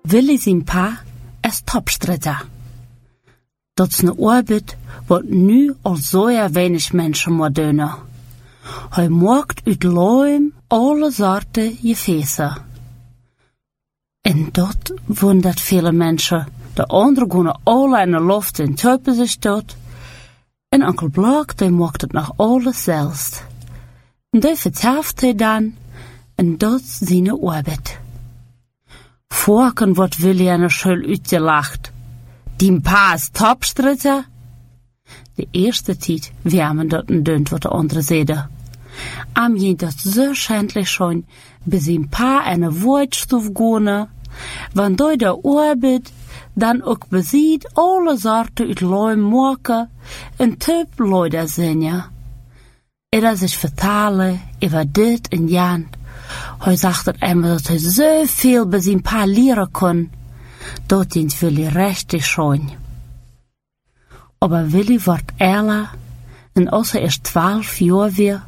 Willi zijn pa is topstritter. Dat is een arbeid wat nu al zo weinig mensen moet doen. Hij maakt uit loom alle soorten gefäßen. En dat wundert viele mensen. De anderen gaan alle in de lucht en tuipen zich tot. En onkel Blok, die maakt het nog alles zelfs. En die vertelt hij dan, en dat is zijn arbeid. Vorken wordt Willi aan de schul uitgelacht. Die pa is topstritter. De eerste tijd wärmen dat een deunt wat de andere zeiden. Am je dat zo schändlich schon, bis zijn pa in een woordstof gaan, wanneer de arbeid dan ook beziet alle soorten uit loom maken en typ Leute zingen. Er zich vertalen over dit en jan. Hij zegt het immer dat hij zoveel bij zijn pa leren kon. Dat dient Willi richtig schoon. Aber Willi wordt älter en als hij eerst 12 jaar weer,